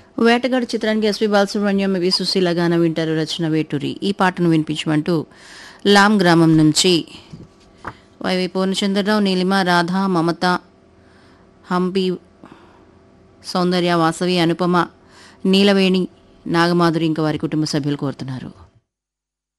వేటగాడు చిత్రానికి ఎస్పి బాలసుబ్రహ్మణ్యం వి సుశీల గానం వింటారు. రచన వేటూరి. ఈ పాటను వినిపించమంటూ లాం గ్రామం నుంచి వైవి పూర్ణచంద్రరావు, నీలిమ, రాధ, మమత, హంపి, సౌందర్య, వాసవి, అనుపమ, నీలవేణి, నాగమాధురి ఇంకా వారి కుటుంబ సభ్యులు కోరుతున్నారు.